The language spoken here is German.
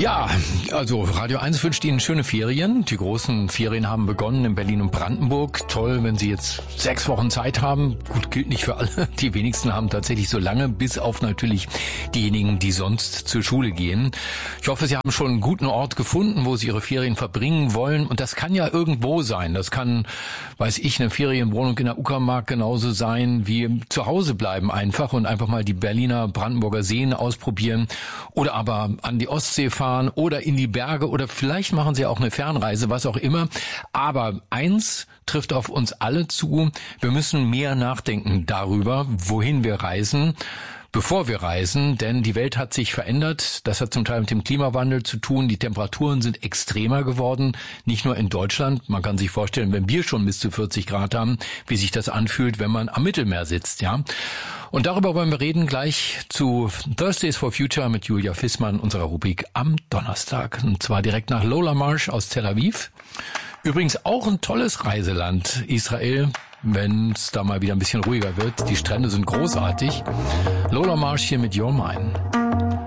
Ja, also Radio 1 wünscht Ihnen schöne Ferien. Die großen Ferien haben begonnen in Berlin und Brandenburg. Toll, wenn Sie jetzt 6 Wochen Zeit haben. Gut, gilt nicht für alle. Die wenigsten haben tatsächlich so lange, bis auf natürlich diejenigen, die sonst zur Schule gehen. Ich hoffe, Sie haben schon einen guten Ort gefunden, wo Sie Ihre Ferien verbringen wollen. Und das kann ja irgendwo sein. Das kann, weiß ich, eine Ferienwohnung in der Uckermark genauso sein wie zu Hause bleiben einfach und einfach mal die Berliner, Brandenburger Seen ausprobieren oder aber an die Ostsee fahren oder in die Berge oder vielleicht machen Sie auch eine Fernreise, was auch immer. Aber eins trifft auf uns alle zu, wir müssen mehr nachdenken darüber, wohin wir reisen, bevor wir reisen, denn die Welt hat sich verändert. Das hat zum Teil mit dem Klimawandel zu tun. Die Temperaturen sind extremer geworden, nicht nur in Deutschland. Man kann sich vorstellen, wenn wir schon bis zu 40 Grad haben, wie sich das anfühlt, wenn man am Mittelmeer sitzt, ja. Und darüber wollen wir reden gleich zu Thursdays for Future mit Julia Fissmann, unserer Rubrik am Donnerstag. Und zwar direkt nach Lola Marsh aus Tel Aviv. Übrigens auch ein tolles Reiseland, Israel, wenn es da mal wieder ein bisschen ruhiger wird. Die Strände sind großartig. Lola Marsh hier mit Your Mine.